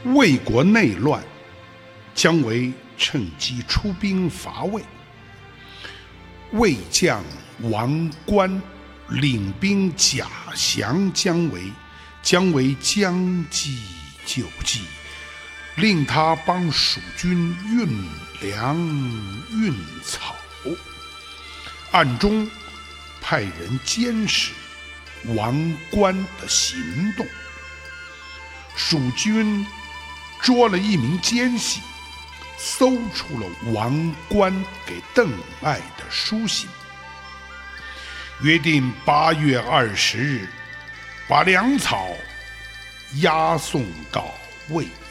魏国内乱，姜维趁机出兵伐魏。魏将王观领兵假降姜维，姜维将计就计，令他帮蜀军运粮运草，暗中派人监视王观的行动。蜀军捉了一名奸细，搜出了王观给邓艾的书信，约定8月20日把粮草押送到魏